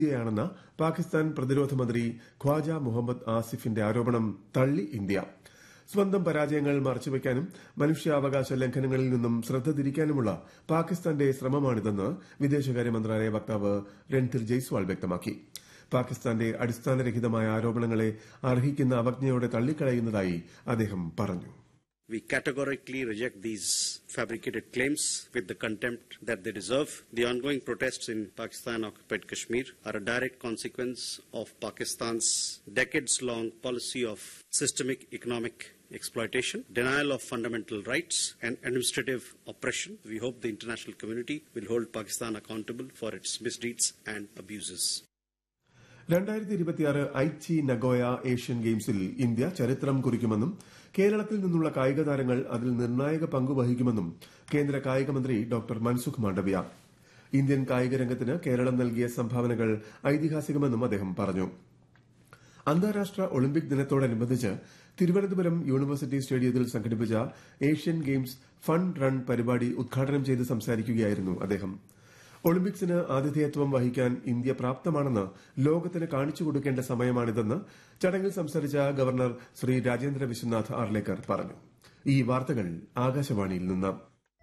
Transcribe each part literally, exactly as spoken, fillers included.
യാണെന്ന പാകിസ്ഥാൻ പ്രതിരോധ മന്ത്രി ഖ്വാജ മുഹമ്മദ് ആസിഫിന്റെ ആരോപണം തള്ളി ഇന്ത്യ. സ്വന്തം പരാജയങ്ങൾ മറച്ചുവെക്കാനും മനുഷ്യാവകാശ ലംഘനങ്ങളിൽ നിന്നും ശ്രദ്ധ തിരിക്കാനുമുള്ള പാകിസ്ഥാന്റെ ശ്രമമാണിതെന്ന് വിദേശകാര്യ മന്ത്രാലയ വക്താവ് രൺധീർ ജയ്സ്വാൾ വ്യക്തമാക്കി. പാകിസ്ഥാന്റെ അടിസ്ഥാനരഹിതമായ ആരോപണങ്ങളെ അർഹിക്കുന്ന അവജ്ഞയോടെ തള്ളിക്കളയുന്നതായി അദ്ദേഹം പറഞ്ഞു. We categorically reject these fabricated claims with the contempt that they deserve. The ongoing protests in Pakistan-occupied Kashmir are a direct consequence of Pakistan's decades-long policy of systemic economic exploitation, denial of fundamental rights, and administrative oppression. We hope the international community will hold Pakistan accountable for its misdeeds and abuses. രണ്ടായിരത്തി ഇരുപത്തിയാറ് Aichi Nagoya Asian ഗെയിംസിൽ India ചരിത്രം കുറിക്കുമെന്നും കേരളത്തിൽ നിന്നുള്ള കായിക താരങ്ങൾ അതിൽ നിർണായക പങ്കുവഹിക്കുമെന്നും കേന്ദ്ര കായിക മന്ത്രി ഡോക്ടർ മൻസുഖ് മാണ്ഡവ്യ. ഇന്ത്യൻ കായിക രംഗത്തിന് കേരളം നൽകിയ സംഭാവനകൾ ഐതിഹാസികമെന്നും അദ്ദേഹം പറഞ്ഞു. അന്താരാഷ്ട്ര ഒളിമ്പിക് ദിനത്തോടനുബന്ധിച്ച് തിരുവനന്തപുരം യൂണിവേഴ്സിറ്റി സ്റ്റേഡിയത്തിൽ സംഘടിപ്പിച്ച ഏഷ്യൻ ഗെയിംസ് ഫണ്ട് റൺ പരിപാടി ഉദ്ഘാടനം ചെയ്ത് സംസാരിക്കുകയായിരുന്നു അദ്ദേഹം. ഒളിമ്പിക്സിന് ആതിഥേയത്വം വഹിക്കാൻ ഇന്ത്യ പ്രാപ്തമാണെന്ന് ലോകത്തിന് കാണിച്ചു കൊടുക്കേണ്ട സമയമാണിതെന്ന് ചടങ്ങിൽ സംസാരിച്ച ഗവർണർ ശ്രീ രാജേന്ദ്ര വിശ്വനാഥ് ആർലേക്കർ പറഞ്ഞു. ഈ വാർത്തകൾ ആകാശവാണിയിൽ നിന്ന്.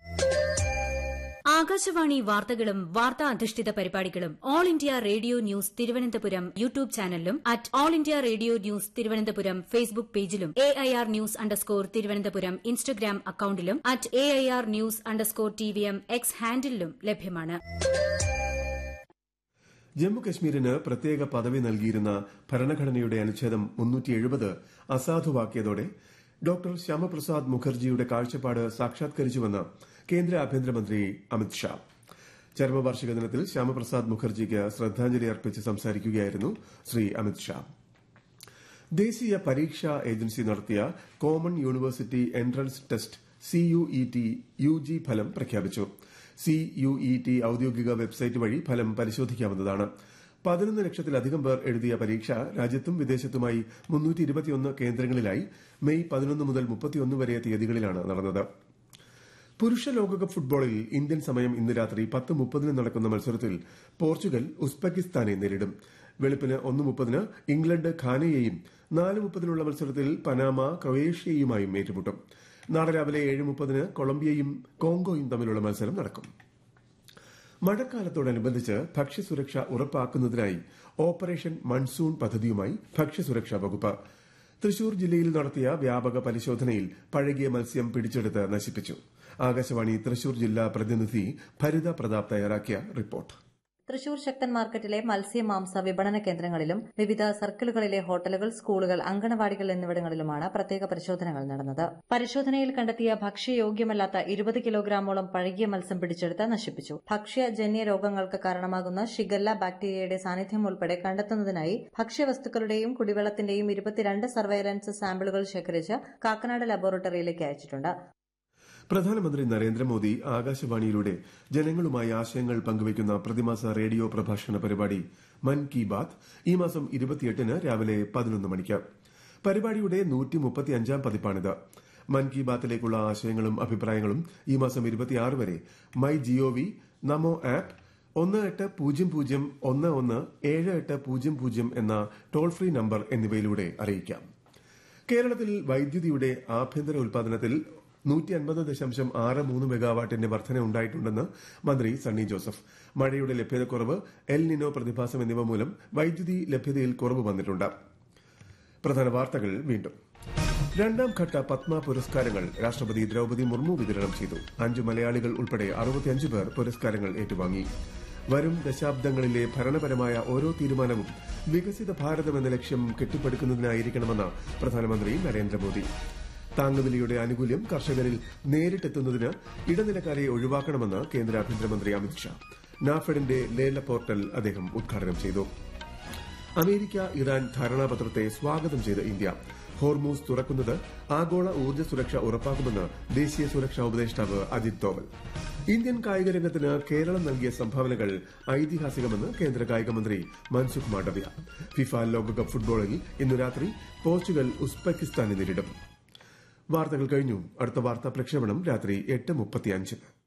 ആകാശവാണി വാർത്തകളും വാർത്താ അധിഷ്ഠിത പരിപാടികളും all India radio news Thiruvananthapuram YouTube ചാനലിലും at all India radio news Thiruvananthapuram Facebook പേജിലും A I R news underscore Thiruvananthapuram Instagram അക്കൌണ്ടിലും at A I R news underscore T V M X ഹാൻഡിലും ലഭ്യമാണ്. ജമ്മുകശ്മീരിന് പ്രത്യേക പദവി നൽകിയിരുന്ന ഭരണഘടനയുടെ അനുച്ഛേദം മുന്നൂറ്റി എഴുപത് അസാധുവാക്കിയതോടെ ഡോക്ടർ ശ്യാമപ്രസാദ് മുഖർജിയുടെ കാഴ്ചപ്പാട് സാക്ഷാത്കരിച്ചുവെന്ന് കേന്ദ്ര ആഭ്യന്തരമന്ത്രി അമിത്ഷാ. ചരമവാർഷിക ദിനത്തിൽ ശ്യാമപ്രസാദ് മുഖർജിക്ക് ശ്രദ്ധാഞ്ജലി അർപ്പിച്ച് സംസാരിക്കുകയായിരുന്നു ശ്രീ അമിത്ഷാ. ദേശീയ പരീക്ഷാ ഏജൻസി നടത്തിയ common university entrance test C U E T U G ഫലം പ്രഖ്യാപിച്ചു. സി യു ഇ ടി ഔദ്യോഗിക വെബ്സൈറ്റ് വഴി ഫലം പരിശോധിക്കാവുന്നതാണ്. പതിനൊന്ന് ലക്ഷത്തിലധികം പേർ എഴുതിയ പരീക്ഷ രാജ്യത്തും വിദേശത്തുമായി മുന്നൂറ്റി ഇരുപത്തിയൊന്ന് കേന്ദ്രങ്ങളിലായി മെയ് പതിനൊന്ന് മുതൽ മുപ്പത്തിയൊന്ന് വരെ തീയതികളിലാണ് നടന്നത്. പുരുഷ ലോകകപ്പ് ഫുട്ബോളിൽ ഇന്ത്യൻ സമയം ഇന്ന് രാത്രി പത്ത് മുപ്പതിന് നടക്കുന്ന മത്സരത്തിൽ പോർച്ചുഗൽ ഉസ്ബെക്കിസ്ഥാനെ നേരിടും. വെളുപ്പിന് ഒന്ന് മുപ്പതിന് ഇംഗ്ലണ്ട് ഘാനയെയും നാല് മുപ്പതിനുള്ള മത്സരത്തിൽ പനാമ ക്രൊയേഷ്യയുമായും ഏറ്റുമുട്ടും. നാളെ രാവിലെ ഏഴ് മുപ്പതിന് കൊളംബിയയും കോങ്കോയും തമ്മിലുള്ള മത്സരം നടക്കും. മഴക്കാലത്തോടനുബന്ധിച്ച് ഭക്ഷ്യസുരക്ഷ ഉറപ്പാക്കുന്നതിനായി ഓപ്പറേഷൻ മൺസൂൺ പദ്ധതിയുമായി ഭക്ഷ്യസുരക്ഷാ വകുപ്പ് തൃശൂർ ജില്ലയിൽ നടത്തിയ വ്യാപക പരിശോധനയിൽ പഴകിയ മത്സ്യം പിടിച്ചെടുത്ത് നശിപ്പിച്ചു. ആകാശവാണി തൃശൂർ ജില്ലാ പ്രതിനിധി ഭരിത പ്രതാപ് തയ്യാറാക്കിയ റിപ്പോർട്ട്. തൃശൂർ ശക്തൻ മാർക്കറ്റിലെ മത്സ്യ മാംസ വിപണന കേന്ദ്രങ്ങളിലും വിവിധ സർക്കിളുകളിലെ ഹോട്ടലുകൾ, സ്കൂളുകൾ, അങ്കണവാടികൾ എന്നിവിടങ്ങളിലുമാണ് പ്രത്യേക പരിശോധനകൾ നടന്നത്. പരിശോധനയിൽ കണ്ടെത്തിയ ഭക്ഷ്യയോഗ്യമല്ലാത്ത ഇരുപത് കിലോഗ്രാമോളം പഴകിയ മത്സ്യം പിടിച്ചെടുത്ത് നശിപ്പിച്ചു. ഭക്ഷ്യജന്യ രോഗങ്ങൾക്ക് കാരണമാകുന്ന ഷിഗല്ല ബാക്ടീരിയയുടെ സാന്നിധ്യം ഉൾപ്പെടെ കണ്ടെത്തുന്നതിനായി ഭക്ഷ്യവസ്തുക്കളുടെയും കുടിവെള്ളത്തിന്റെയും ഇരുപത്തിരണ്ട് സർവൈലൻസ് സാമ്പിളുകൾ ശേഖരിച്ച് കാക്കനാട് ലബോറട്ടറിയിലേക്ക് അയച്ചിട്ടുണ്ട്. പ്രധാനമന്ത്രി നരേന്ദ്രമോദി ആകാശവാണിയിലൂടെ ജനങ്ങളുമായി ആശയങ്ങൾ പങ്കുവയ്ക്കുന്ന പ്രതിമാസ റേഡിയോ പ്രഭാഷണ പരിപാടി മൻ കി ബാത് ഈ മാസം ഇരുപത്തിയെട്ടിന് രാവിലെ പതിനൊന്ന് മണിക്ക്. പരിപാടിയുടെ നൂറ്റി മുപ്പത്തിയഞ്ചാം പതിപ്പാണിത്. മൻ കി ബാത്തിലേക്കുള്ള ആശയങ്ങളും അഭിപ്രായങ്ങളും ഈ മാസം ഇരുപത്തിയാറ് വരെ മൈ ജിഒവി, നമോ ആപ്പ്, ഒന്ന് എട്ട് പൂജ്യം പൂജ്യം ഒന്ന് ഒന്ന് ഏഴ് എട്ട് പൂജ്യം പൂജ്യം എന്ന ടോൾ ഫ്രീ നമ്പർ എന്നിവയിലൂടെ അറിയിക്കാം. കേരളത്തിൽ വൈദ്യുതിയുടെ ആഭ്യന്തര ഉൽപാദനത്തിൽ നൂറ്റി അൻപത് ദശാംശം ആറ് മൂന്ന് മെഗാവാട്ടിന്റെ വർധന ഉണ്ടായിട്ടുണ്ടെന്ന് മന്ത്രി സണ്ണി ജോസഫ്. മഴയുടെ ലഭ്യതക്കുറവ്, എൽ നിനോ പ്രതിഭാസം എന്നിവ മൂലം വൈദ്യുതി ലഭ്യതയിൽ കുറവ് വന്നിട്ടുണ്ട്. പ്രധാന വാർത്തകൾ വീണ്ടും. രണ്ടാം ഘട്ട പത്മ പുരസ്കാരങ്ങൾ രാഷ്ട്രപതി ദ്രൌപദി മുർമു വിതരണം ചെയ്തു. അഞ്ച് മലയാളികൾ ഉൾപ്പെടെ അറുപത്തിയഞ്ച് പേർ പുരസ്കാരങ്ങൾ ഏറ്റുവാങ്ങി. വരും ദശാബ്ദങ്ങളിലെ ഭരണപരമായ ഓരോ തീരുമാനവും വികസിത ഭാരതം എന്ന ലക്ഷ്യം കെട്ടിപ്പടുക്കുന്നതിനായിരിക്കണമെന്ന് പ്രധാനമന്ത്രി നരേന്ദ്രമോദി. താങ്ങുവിലയുടെ ആനുകൂല്യം കർഷകരിൽ നേരിട്ടെത്തുന്നതിന് ഇടനിലക്കാരെ ഒഴിവാക്കണമെന്ന് കേന്ദ്ര ആഭ്യന്തരമന്ത്രി അമിത്ഷാ. നാഫെഡിന്റെ ലേല പോർട്ടൽ അദ്ദേഹം ഉദ്ഘാടനം ചെയ്തു. അമേരിക്ക ഇറാൻ ധാരണാപത്രത്തെ സ്വാഗതം ചെയ്ത് ഇന്ത്യ. ഹോർമൂസ് തുറക്കുന്നത് ആഗോള ഊർജ്ജ സുരക്ഷ ഉറപ്പാക്കുമെന്ന് ദേശീയ സുരക്ഷാ ഉപദേഷ്ടാവ് അജിത് ഡോവൽ. ഇന്ത്യൻ കായിക രംഗത്തിന് കേരളം നൽകിയ സംഭാവനകൾ ഐതിഹാസികമെന്ന് കേന്ദ്ര കായിക മന്ത്രി മൻസുഖ് മാണ്ഡവ്യ. ഫിഫ ലോകകപ്പ് ഫുട്ബോളിൽ ഇന്നു രാത്രി പോർച്ചുഗൽ ഉസ്ബെക്കിസ്ഥാനെ നേരിടും. വാർത്തകൾ കഴിഞ്ഞു. അടുത്ത വാർത്താ പ്രക്ഷേപണം രാത്രി എട്ട് മുപ്പത്തിയഞ്ചിന്.